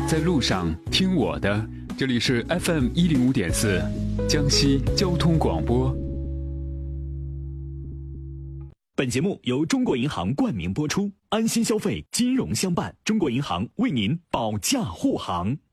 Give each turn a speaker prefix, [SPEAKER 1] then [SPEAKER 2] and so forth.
[SPEAKER 1] 在路上听我的，这里是 FM105.4江西交通广播。
[SPEAKER 2] 本节目由中国银行冠名播出，安心消费，金融相伴。中国银行为您保驾护航。